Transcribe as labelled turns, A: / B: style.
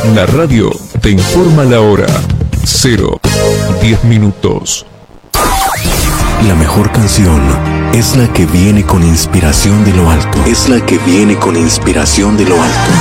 A: La radio te informa la hora. 10:10.
B: La mejor canción es la que viene con inspiración de lo alto. Es la que viene con inspiración de lo alto.